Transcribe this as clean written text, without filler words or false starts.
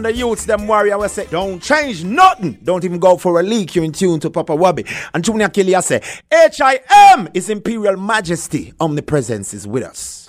The youths, them warrior, will say, don't change nothing. Don't even go for a leak. You're in tune to Papa Wabi. And Junior Kelly, I say, HIM is Imperial Majesty. Omnipresence is with us.